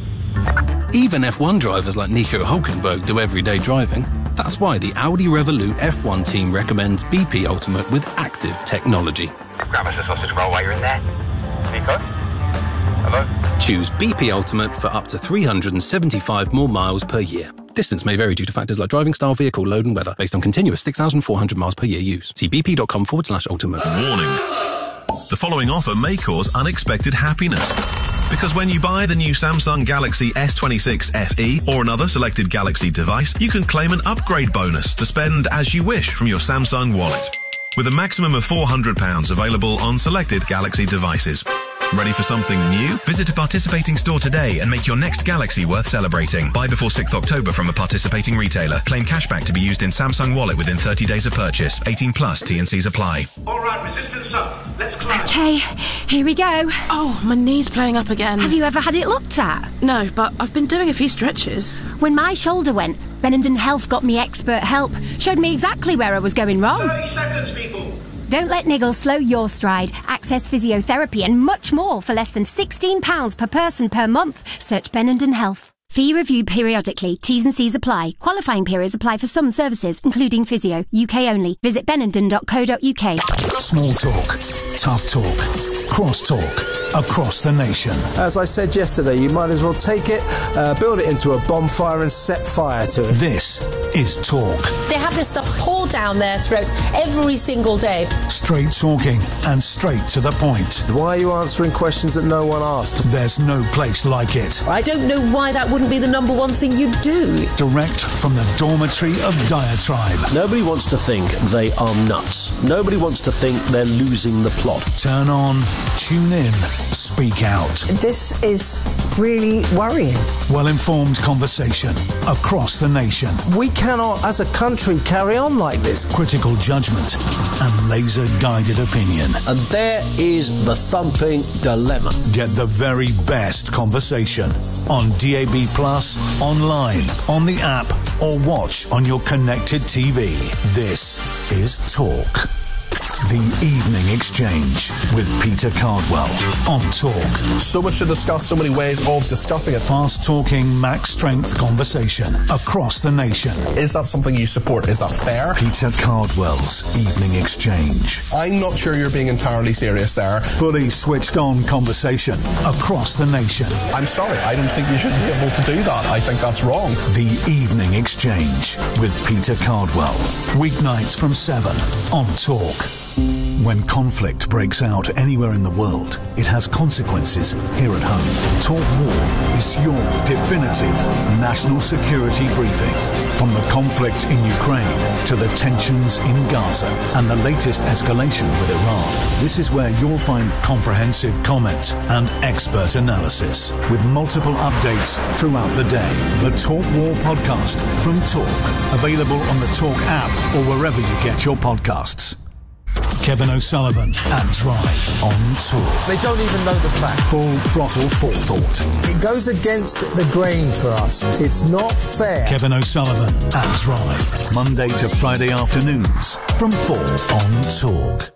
Even F one drivers like Nico Hulkenberg do everyday driving. That's why the Audi Revolut F one team recommends B P Ultimate with active technology. Grab us a sausage roll while you're in there. Nico? Hello? Choose B P Ultimate for up to three hundred seventy-five more miles per year. Distance may vary due to factors like driving style, vehicle load and weather, based on continuous six thousand four hundred miles per year use. See bp.com forward slash ultimate. Warning. The following offer may cause unexpected happiness. Because when you buy the new Samsung Galaxy S twenty-six F E or another selected Galaxy device, you can claim an upgrade bonus to spend as you wish from your Samsung wallet. With a maximum of four hundred pounds available on selected Galaxy devices. Ready for something new? Visit a participating store today and make your next Galaxy worth celebrating. Buy before sixth of October from a participating retailer. Claim cashback to be used in Samsung Wallet within thirty days of purchase. eighteen plus, T and C's apply. All right, resistance up. Let's climb. Okay, here we go. Oh, my knee's playing up again. Have you ever had it looked at? No, but I've been doing a few stretches. When my shoulder went, Benenden Health got me expert help. Showed me exactly where I was going wrong. thirty seconds, people. Don't let niggles slow your stride. Access physiotherapy and much more for less than sixteen pounds per person per month. Search Benenden Health. Fee reviewed periodically. T's and C's apply. Qualifying periods apply for some services, including physio. U K only. Visit benenden dot co dot U K. Small talk, tough talk, cross talk, across the nation. As I said yesterday, you might as well take it, uh, build it into a bonfire and set fire to it. This is Talk. They have this stuff poured down their throats every single day. Straight talking and straight to the point. Why are you answering questions that no one asked? There's no place like it. I don't know why that wouldn't be the number one thing you do. Direct from the dormitory of diatribe. Nobody wants to think they are nuts. Nobody wants to think they're losing the plot. Turn on, tune in, Speak out. This is really worrying. Well-informed conversation across the nation. We cannot, as a country, carry on like this. Critical judgment and laser-guided opinion. And there is the thumping dilemma. Get the very best conversation on D A B Plus, online, on the app, or watch on your connected T V. This is Talk. The Evening Exchange with Peter Cardwell on Talk. So much to discuss, so many ways of discussing it. Fast-talking, max-strength conversation across the nation. Is that something you support? Is that fair? Peter Cardwell's Evening Exchange. I'm not sure you're being entirely serious there. Fully switched-on conversation across the nation. I'm sorry, I don't think you should be able to do that. I think that's wrong. The Evening Exchange with Peter Cardwell. Weeknights from seven on Talk. When conflict breaks out anywhere in the world, it has consequences here at home. Talk War is your definitive national security briefing. From the conflict in Ukraine to the tensions in Gaza and the latest escalation with Iran, this is where you'll find comprehensive comment and expert analysis with multiple updates throughout the day. The Talk War podcast from Talk, available on the Talk app or wherever you get your podcasts. Kevin O'Sullivan at Drive on Talk. They don't even know the fact. Full throttle forethought. It goes against the grain for us. It's not fair. Kevin O'Sullivan at Drive. Monday to Friday afternoons from four on Talk.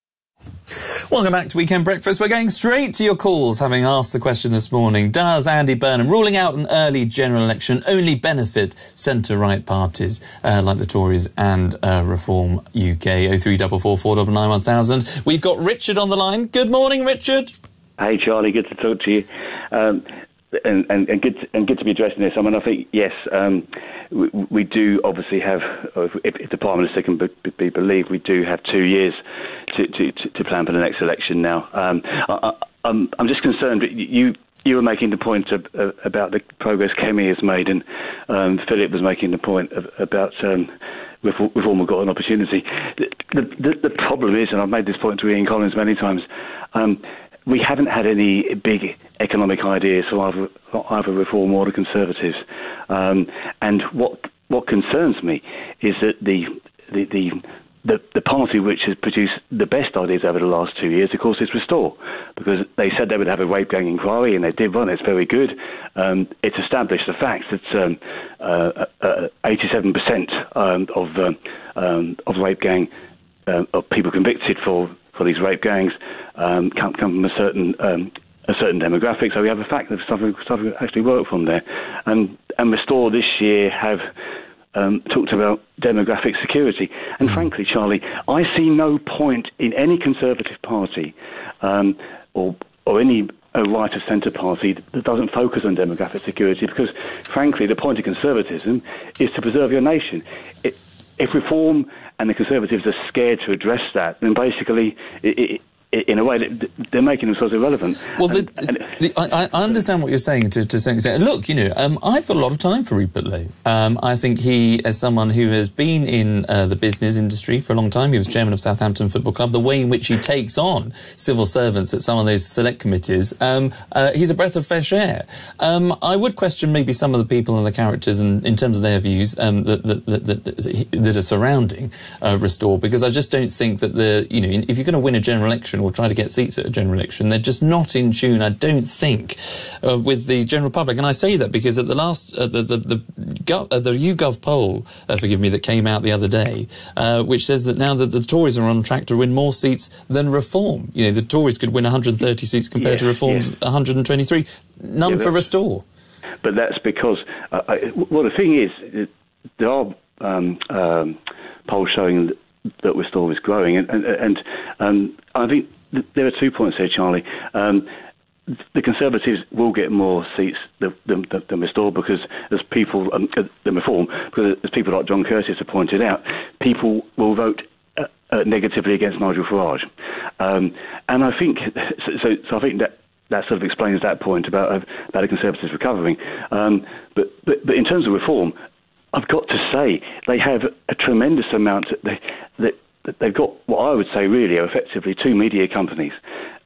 Welcome back to Weekend Breakfast. We're going straight to your calls, having asked the question this morning. Does Andy Burnham ruling out an early general election only benefit centre-right parties uh, like the Tories and uh, Reform U K? oh three four four, four nine nine, one thousand. We've got Richard on the line. Good morning, Richard. Hey, Charlie. Good to talk to you. Um, and, and, and, good to, and good to be addressing this. I mean, I think, yes, um, we, we do obviously have, if, if the Prime Minister can be, be believed, we do have two years to, to, to plan for the next election now. Um, I, I, I'm, I'm just concerned that you you were making the point of, uh, about the progress Kemi has made, and um, Philip was making the point of, about um, reform, reform have got an opportunity. The, the, the problem is, and I've made this point to Ian Collins many times, um, we haven't had any big economic ideas for either, either Reform or the Conservatives. Um, and what what concerns me is that the the, the the the party which has produced the best ideas over the last two years, of course, is Restore, because they said they would have a rape gang inquiry, and they did one. It's very good. Um, it's established the fact that um, uh, uh, eighty-seven percent um, of um, um, of rape gang uh, of people convicted for. for these rape gangs um, come, come from a certain um, a certain demographic. So we have a fact that stuff, stuff actually work from there. And and Restore this year have um, talked about demographic security. And frankly, Charlie, I see no point in any Conservative party um, or or any a right of centre party that doesn't focus on demographic security, because frankly, the point of conservatism is to preserve your nation. It, if Reform and the Conservatives are scared to address that, then basically, it, it, in a way, they're making themselves irrelevant. Well, the, and, the, I, I understand what you're saying to, to some extent. Look, you know, um, I've got a lot of time for Rupert Lowe. Um, I think he, as someone who has been in uh, the business industry for a long time, he was chairman of Southampton Football Club, the way in which he takes on civil servants at some of those select committees, um, uh, he's a breath of fresh air. Um, I would question maybe some of the people and the characters and in terms of their views um, that, that, that, that, that are surrounding uh, Restore, because I just don't think that the, you know, if you're going to win a general election or try to get seats at a general election, they're just not in tune, I don't think, uh, with the general public. And I say that because at the last, uh, the, the, the, Gov, uh, the YouGov poll, uh, forgive me, that came out the other day, uh, which says that now that the Tories are on track to win more seats than Reform. You know, the Tories could win one hundred thirty seats compared yeah, to Reform's yeah. one hundred twenty-three. None yeah, for Restore. But that's because, uh, I, well, the thing is, there are um, um, polls showing that that Restore is growing, and, and, and um, I think th- there are two points here, Charlie. Um, the Conservatives will get more seats than, than, than Restore, because as people, um, than Reform, because as people like John Curtis have pointed out, people will vote uh, uh, negatively against Nigel Farage, um, and I think so. So I think that. That sort of explains that point about uh, about the Conservatives recovering. Um, but, but but in terms of Reform, I've got to say they have a tremendous amount. They, they, they've got what I would say really are effectively two media companies,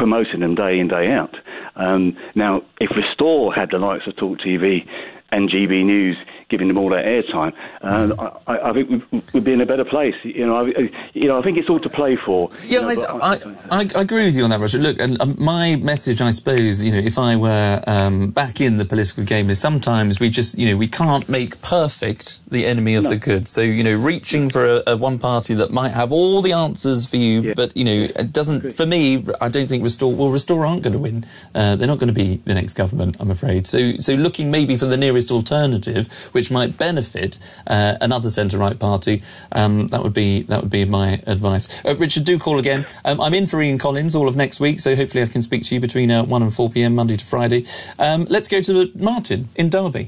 promoting them day in, day out. Um, now, if Restore had the likes of Talk T V and G B News giving them all that airtime, uh, I, I think we'd, we'd be in a better place. You know, I, you know, I think it's all to play for. Yeah, you know, I, I, I, I agree with you on that, Roger. Look, and um, my message, I suppose, you know, if I were um, back in the political game, is sometimes we just, you know, we can't make perfect the enemy of No. the good. So, you know, reaching for a, a one party that might have all the answers for you, yeah. but, you know, it doesn't, for me, I don't think Restore, well, Restore aren't going to win. Uh, they're not going to be the next government, I'm afraid. So, so looking maybe for the nearest alternative, which might benefit uh, another centre-right party, um, that would be that would be my advice. Uh, Richard, do call again. Um, I'm in for Ian Collins all of next week, so hopefully I can speak to you between uh, one and four p m Monday to Friday. Um, let's go to Martin in Derby.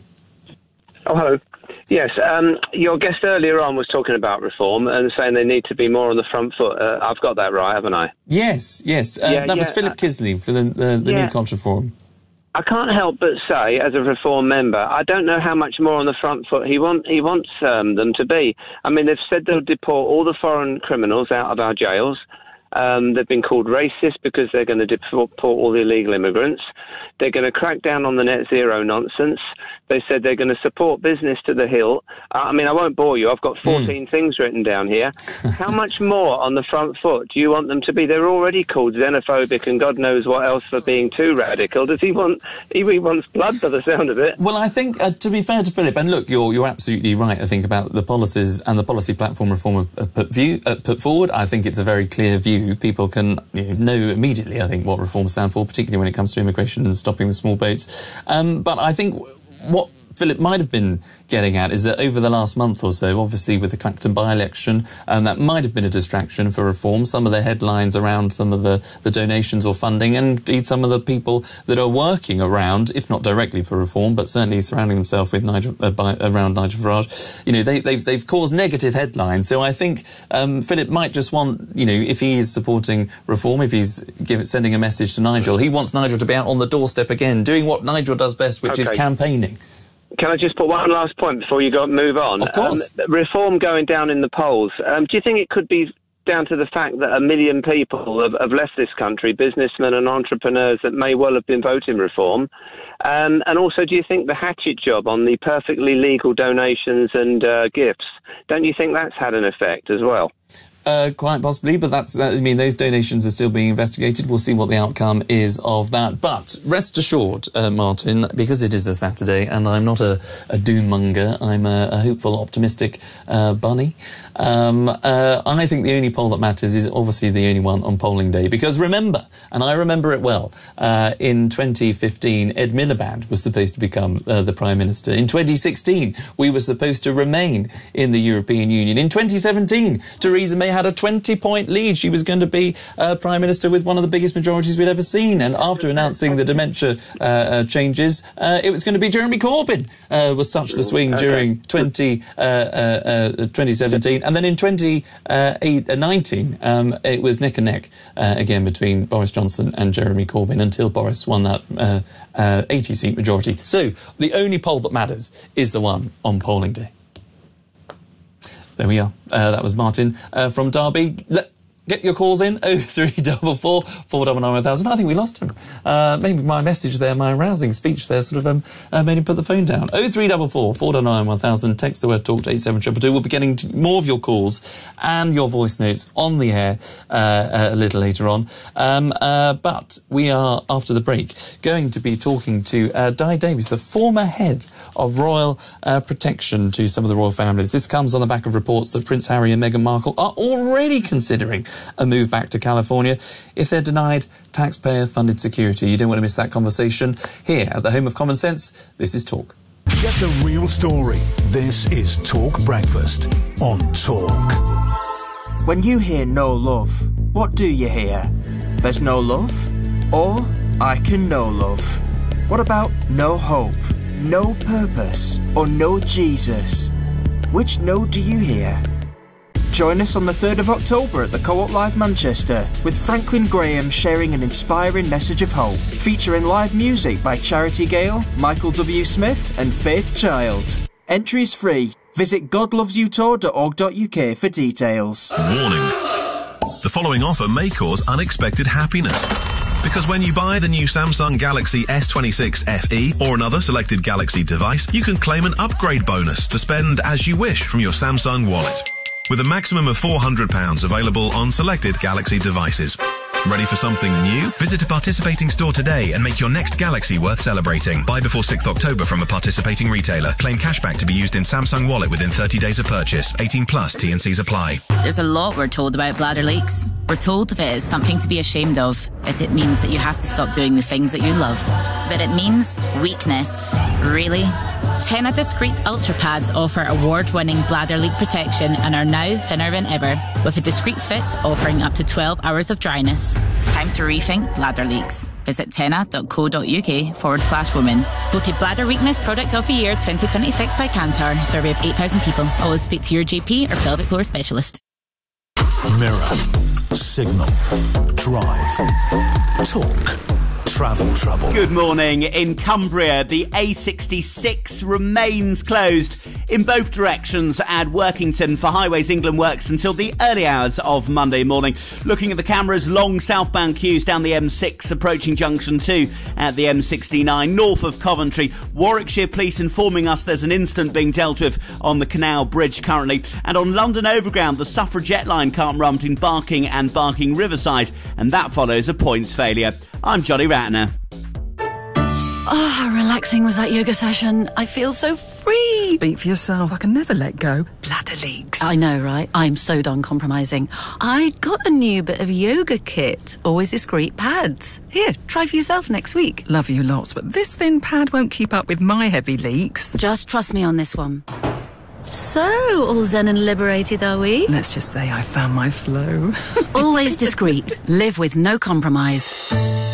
Oh, hello. Yes, um, your guest earlier on was talking about reform and saying they need to be more on the front foot. Uh, I've got that right, haven't I? Yes, yes. Uh, Yeah, that yeah, was Philip uh, Kisley for the, the, the yeah. new Contra Forum. I can't help but say, as a Reform member, I don't know how much more on the front foot he want he wants um, them to be. I mean, they've said they'll deport all the foreign criminals out of our jails. Um, they've been called racist because they're going to deport all the illegal immigrants. They're going to crack down on the net zero nonsense. They said they're going to support business to the hilt. Uh, I mean, I won't bore you. I've got fourteen mm. things written down here. How much more on the front foot do you want them to be? They're already called xenophobic and God knows what else for being too radical. Does he want... He, he wants blood by the sound of it. Well, I think, uh, to be fair to Philip, and look, you're you're absolutely right, I think, about the policies and the policy platform reform uh, put, view, uh, put forward. I think it's a very clear view. People can you know, know immediately, I think, what reforms stand for, particularly when it comes to immigration and stopping the small boats. Um, but I think what Philip might have been getting at is that over the last month or so, obviously with the Clacton by-election, um, that might have been a distraction for reform. Some of the headlines around some of the, the donations or funding, and indeed some of the people that are working around, if not directly for reform, but certainly surrounding themselves with Nigel, uh, by, around Nigel Farage, you know, they, they've, they've caused negative headlines. So I think um, Philip might just want, you know, if he is supporting reform, if he's give, sending a message to Nigel, he wants Nigel to be out on the doorstep again, doing what Nigel does best, which Okay. is campaigning. Can I just put one last point before you go move on? Of course. Um, reform going down in the polls. Um, do you think it could be down to the fact that a million people have, have left this country, businessmen and entrepreneurs that may well have been voting reform? Um, and also, do you think the hatchet job on the perfectly legal donations and uh, gifts, don't you think that's had an effect as well? Uh, quite possibly, but that's, that, I mean, those donations are still being investigated. We'll see what the outcome is of that. But rest assured, uh, Martin, because it is a Saturday and I'm not a, a doom-monger, I'm a, a hopeful, optimistic uh, bunny. Um, uh, I think the only poll that matters is obviously the only one on polling day. Because remember, and I remember it well, uh, in twenty fifteen, Ed Miliband was supposed to become uh, the Prime Minister. In twenty sixteen, we were supposed to remain in the European Union. In twenty seventeen, Theresa May had a twenty point lead. She was going to be uh, Prime Minister with one of the biggest majorities we'd ever seen. And after announcing the dementia uh, uh, changes, uh, it was going to be Jeremy Corbyn uh, was such the swing Okay. during twenty, uh, uh, uh, twenty seventeen. And then in twenty nineteen, um, it was neck and neck uh, again between Boris Johnson and Jeremy Corbyn until Boris won that uh, uh, eighty seat majority. So the only poll that matters is the one on polling day. There we are. Uh, that was Martin uh, from Derby. Let, get your calls in. oh three four four, four nine nine one thousand. I think we lost him. Uh, maybe my message there, my rousing speech there sort of um, uh, made him put the phone down. oh three four four, four nine nine one thousand. Text the word talk to eight seven two two. We'll be getting to more of your calls and your voice notes on the air uh, a little later on. Um, uh, but we are, after the break, going to be talking to uh, Di Davies, the former head of royal uh, protection to some of the royal families. This comes on the back of reports that Prince Harry and Meghan Markle are already considering a move back to California if they're denied taxpayer-funded security. You don't want to miss that conversation. Here at the home of common sense, this is Talk. Get the real story. This is Talk Breakfast on Talk. When you hear no love, what do you hear? There's no love? Or I can no love? What about no hope, no purpose, or no Jesus? Which no do you hear? Join us on the third of October at the Co-op Live Manchester with Franklin Graham sharing an inspiring message of hope, featuring live music by Charity Gale, Michael W. Smith and Faith Child. Entries free. Visit god loves you tour dot org dot U K for details. Warning. The following offer may cause unexpected happiness. Because when you buy the new Samsung Galaxy S twenty-six F E or another selected Galaxy device, you can claim an upgrade bonus to spend as you wish from your Samsung wallet, with a maximum of four hundred pounds available on selected Galaxy devices. Ready for something new? Visit a participating store today and make your next Galaxy worth celebrating. Buy before sixth October from a participating retailer. Claim cashback to be used in Samsung Wallet within thirty days of purchase. eighteen plus, T and C's apply. There's a lot we're told about bladder leaks. We're told if it is something to be ashamed of, that it means that you have to stop doing the things that you love. But it means weakness. Really? Tena Discreet Ultra Pads offer award-winning bladder leak protection and are now thinner than ever, with a discreet fit offering up to twelve hours of dryness. It's time to rethink bladder leaks. Visit tena.co.uk forward slash women. Voted Bladder Weakness Product of the Year twenty twenty-six by Kantar. Survey of eight thousand people. Always speak to your G P or pelvic floor specialist. Mirror, signal, drive, talk, travel trouble. Good morning. In Cumbria, the A sixty-six remains closed in both directions at Workington for Highways England works until the early hours of Monday morning. Looking at the cameras, long southbound queues down the M six approaching junction two at the M sixty-nine north of Coventry. Warwickshire Police informing us there's an incident being dealt with on the Canal Bridge currently. And on London Overground, the Suffragette line can't run between Barking and Barking Riverside, and that follows a points failure. I'm Johnny Ratner. Oh, how relaxing was that yoga session. I feel so free. Speak for yourself. I can never let go. Bladder leaks. I know, right? I'm so done compromising. I got a new bit of yoga kit. Always discreet pads. Here, try for yourself next week. Love you lots, but this thin pad won't keep up with my heavy leaks. Just trust me on this one. So, all zen and liberated, are we? Let's just say I found my flow. Always discreet. Live with no compromise.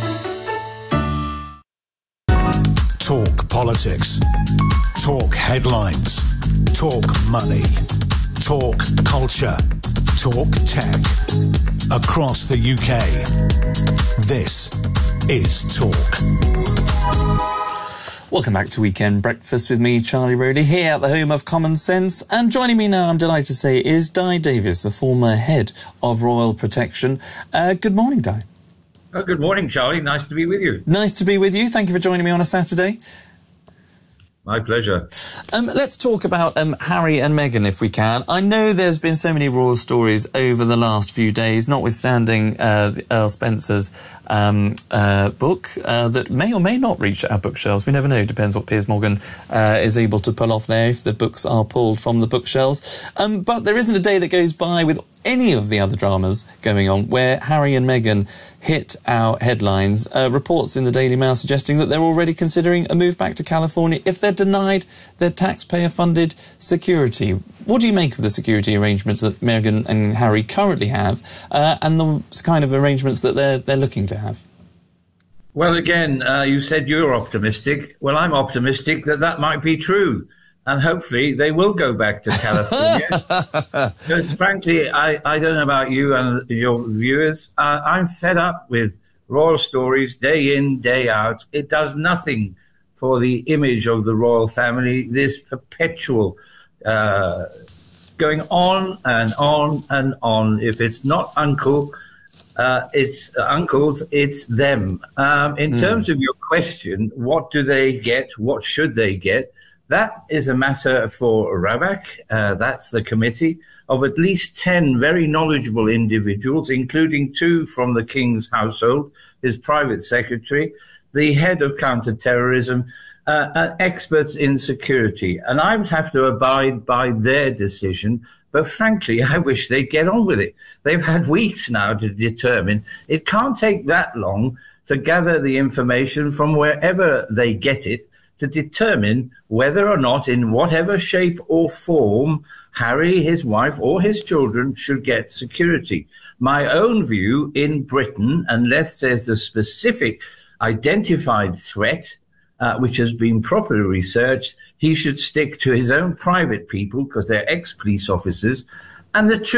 Talk politics. Talk headlines. Talk money. Talk culture. Talk tech. Across the U K. This is Talk. Welcome back to Weekend Breakfast with me, Charlie Rowley, here at the home of Common Sense. And joining me now, I'm delighted to say, is Di Davis, the former head of Royal Protection. Uh, good morning, Di. Oh, good morning, Charlie. Nice to be with you. Nice to be with you. Thank you for joining me on a Saturday. My pleasure. Um, let's talk about um, Harry and Meghan, if we can. I know there's been so many royal stories over the last few days, notwithstanding uh, Earl Spencer's um, uh, book uh, that may or may not reach our bookshelves. We never know. Depends what Piers Morgan uh, is able to pull off there if the books are pulled from the bookshelves. Um, but there isn't a day that goes by with any of the other dramas going on where Harry and Meghan hit our headlines. Uh, reports in the Daily Mail suggesting that they're already considering a move back to California if they're denied their taxpayer-funded security. What do you make of the security arrangements that Meghan and Harry currently have, uh, and the kind of arrangements that they're they're looking to have? Well, again, uh, you said you're optimistic. Well, I'm optimistic that that might be true. And hopefully they will go back to California. Because frankly, I, I don't know about you and your viewers. Uh, I'm fed up with royal stories day in, day out. It does nothing for the image of the royal family, this perpetual uh, going on and on and on. If it's not uncle, uh, it's uh, uncles, it's them. Um, in mm. terms of your question, what do they get? What should they get? That is a matter for Ravak. Uh, that's the committee of at least ten very knowledgeable individuals, including two from the King's household, his private secretary, the head of counter-terrorism, uh, and experts in security. And I would have to abide by their decision. But frankly, I wish they'd get on with it. They've had weeks now to determine. It can't take that long to gather the information from wherever they get it, to determine whether or not, in whatever shape or form, Harry, his wife, or his children should get security. My own view in Britain, unless there's a specific identified threat, uh, which has been properly researched, he should stick to his own private people, because they're ex-police officers. And the truth